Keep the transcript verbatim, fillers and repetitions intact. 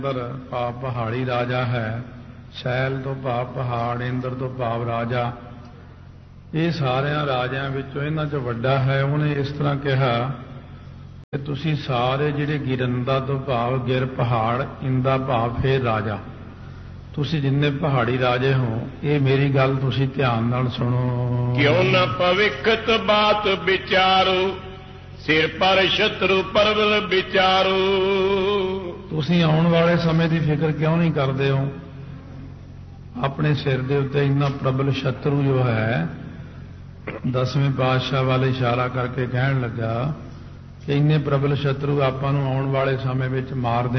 ਭਾਵ ਪਹਾੜੀ ਰਾਜਾ ਹੈ, ਸ਼ੈਲ ਤੋਂ ਭਾਵ ਪਹਾੜ, ਇੰਦਰ ਤੋਂ ਭਾਵ ਰਾਜਾ। ਇਹ ਸਾਰਿਆਂ ਰਾਜਿਆਂ ਵਿੱਚੋਂ ਇਹਨਾਂ 'ਚ ਵੱਡਾ ਹੈ। ਉਹਨੇ ਇਸ ਤਰ੍ਹਾਂ ਕਿਹਾ ਕਿ ਤੁਸੀਂ ਸਾਰੇ ਜਿਹੜੇ ਗਿਰੰਦਾ ਤੋਂ ਭਾਵ ਗਿਰ ਪਹਾੜ, ਇੰਦਾ ਭਾਵ ਫੇਰ ਰਾਜਾ, ਤੁਸੀਂ ਜਿੰਨੇ ਪਹਾੜੀ ਰਾਜੇ ਹੋ, ਇਹ ਮੇਰੀ ਗੱਲ ਤੁਸੀਂ ਧਿਆਨ ਨਾਲ ਸੁਣੋ। ਕਿਉਂ ਨਾ ਭਵਿੱਖਤ ਬਾਤ ਵਿਚਾਰੋ, ਸਿਰ ਪਰ ਸ਼ਤਰੂ ਪਰਵਲ ਵਿਚਾਰੋ। ਤੁਸੀਂ ਆਉਣ ਵਾਲੇ ਸਮੇਂ ਦੀ ਫਿਕਰ ਕਿਉਂ ਨਹੀਂ ਕਰਦੇ ਹੋ? ਆਪਣੇ ਸਿਰ ਦੇ ਉੱਤੇ ਇੰਨਾ ਪ੍ਰਬਲ ਸ਼ਤਰੂ ਜੋ ਹੈ, ਦਸਵੇਂ ਪਾਤਸ਼ਾਹ ਵੱਲ ਇਸ਼ਾਰਾ ਕਰਕੇ ਕਹਿਣ ਲੱਗਾ ਕਿ ਇੰਨੇ ਪ੍ਰਬਲ ਸ਼ਤਰੂ ਆਪਾਂ ਨੂੰ ਆਉਣ ਵਾਲੇ ਸਮੇਂ ਵਿੱਚ ਮਾਰ